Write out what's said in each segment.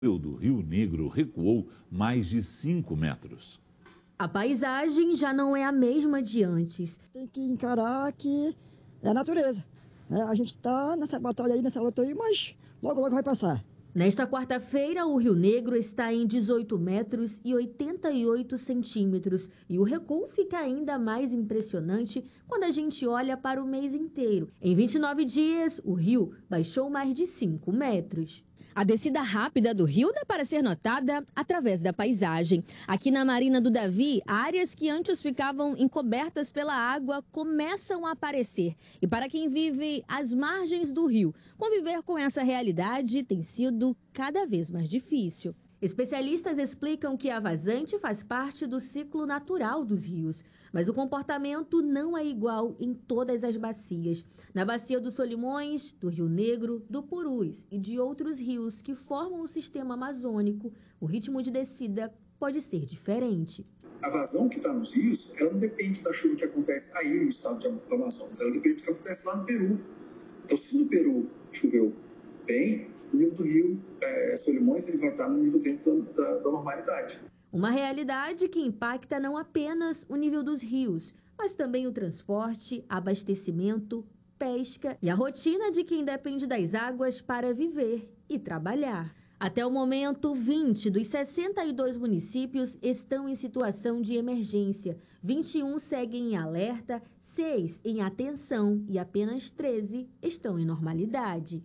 O do Rio Negro recuou mais de 5 metros. A paisagem já não é a mesma de antes. Tem que encarar que é a natureza. A gente está nessa batalha aí, nessa luta aí, mas logo vai passar. Nesta quarta-feira, o Rio Negro está em 18 metros e 88 centímetros. E o recuo fica ainda mais impressionante quando a gente olha para o mês inteiro. Em 29 dias, o rio baixou mais de 5 metros. A descida rápida do rio dá para ser notada através da paisagem. Aqui na Marina do Davi, áreas que antes ficavam encobertas pela água começam a aparecer. E para quem vive às margens do rio, conviver com essa realidade tem sido cada vez mais difícil. Especialistas explicam que a vazante faz parte do ciclo natural dos rios, mas o comportamento não é igual em todas as bacias. Na bacia dos Solimões, do Rio Negro, do Purus e de outros rios que formam o sistema amazônico, o ritmo de descida pode ser diferente. A vazão que está nos rios, ela não depende da chuva que acontece aí no estado do Amazonas, ela depende do que acontece lá no Peru. Então, se no Peru choveu bem, o nível do rio Solimões ele vai estar no nível dentro da normalidade. Uma realidade que impacta não apenas o nível dos rios, mas também o transporte, abastecimento, pesca e a rotina de quem depende das águas para viver e trabalhar. Até o momento, 20 dos 62 municípios estão em situação de emergência, 21 seguem em alerta, 6 em atenção e apenas 13 estão em normalidade.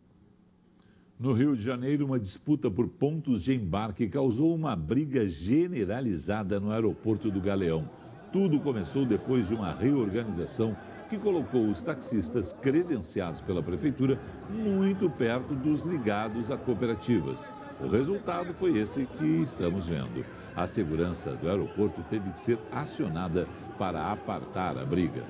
No Rio de Janeiro, uma disputa por pontos de embarque causou uma briga generalizada no aeroporto do Galeão. Tudo começou depois de uma reorganização que colocou os taxistas credenciados pela prefeitura muito perto dos ligados a cooperativas. O resultado foi esse que estamos vendo. A segurança do aeroporto teve que ser acionada para apartar a briga.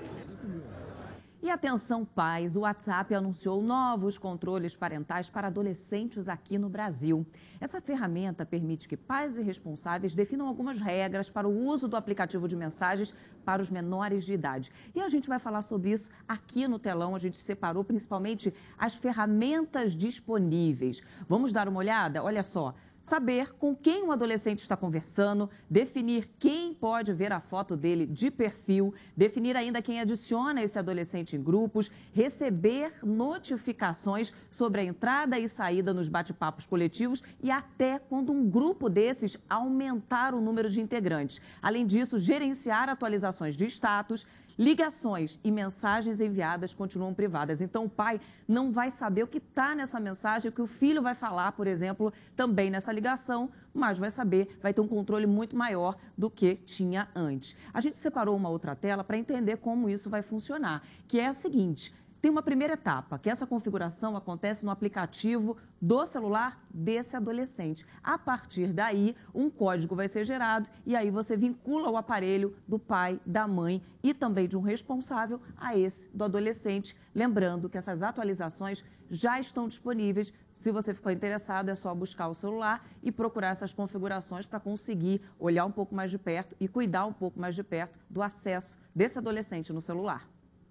E atenção pais, o WhatsApp anunciou novos controles parentais para adolescentes aqui no Brasil. Essa ferramenta permite que pais e responsáveis definam algumas regras para o uso do aplicativo de mensagens para os menores de idade. E a gente vai falar sobre isso aqui no telão. A gente separou principalmente as ferramentas disponíveis. Vamos dar uma olhada? Olha só. Saber com quem um adolescente está conversando, definir quem pode ver a foto dele de perfil, definir ainda quem adiciona esse adolescente em grupos, receber notificações sobre a entrada e saída nos bate-papos coletivos e até quando um grupo desses aumentar o número de integrantes. Além disso, gerenciar atualizações de status. Ligações e mensagens enviadas continuam privadas. Então, o pai não vai saber o que está nessa mensagem, o que o filho vai falar, por exemplo, também nessa ligação, mas vai saber, vai ter um controle muito maior do que tinha antes. A gente separou uma outra tela para entender como isso vai funcionar, que é a seguinte. Tem uma primeira etapa, que essa configuração acontece no aplicativo do celular desse adolescente. A partir daí, um código vai ser gerado e aí você vincula o aparelho do pai, da mãe e também de um responsável a esse do adolescente. Lembrando que essas atualizações já estão disponíveis. Se você ficou interessado, é só buscar o celular e procurar essas configurações para conseguir olhar um pouco mais de perto e cuidar um pouco mais de perto do acesso desse adolescente no celular.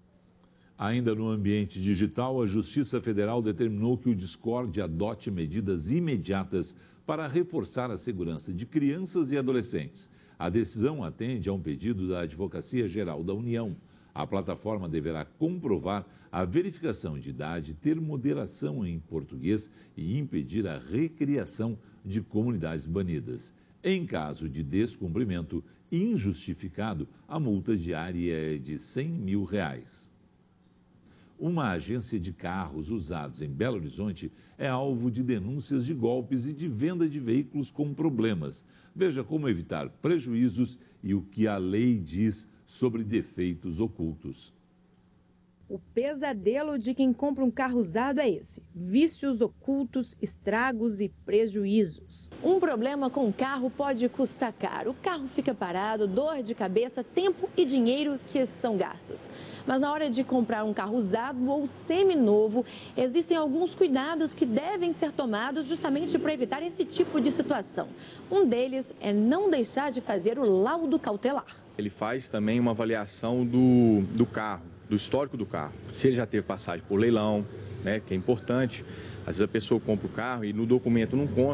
Ainda no ambiente digital, a Justiça Federal determinou que o Discord adote medidas imediatas para reforçar a segurança de crianças e adolescentes. A decisão atende a um pedido da Advocacia Geral da União. A plataforma deverá comprovar a verificação de idade, ter moderação em português e impedir a recriação de comunidades banidas. Em caso de descumprimento injustificado, a multa diária é de R$100 mil. Uma agência de carros usados em Belo Horizonte é alvo de denúncias de golpes e de venda de veículos com problemas. Veja como evitar prejuízos e o que a lei diz sobre defeitos ocultos. O pesadelo de quem compra um carro usado é esse: vícios ocultos, estragos e prejuízos. Um problema com o carro pode custar caro. O carro fica parado, dor de cabeça, tempo e dinheiro que são gastos. Mas na hora de comprar um carro usado ou seminovo, existem alguns cuidados que devem ser tomados justamente para evitar esse tipo de situação. Um deles é não deixar de fazer o laudo cautelar. Ele faz também uma avaliação do carro, do histórico do carro. Se ele já teve passagem por leilão, né, que é importante, Às vezes a pessoa compra o carro e no documento não consta.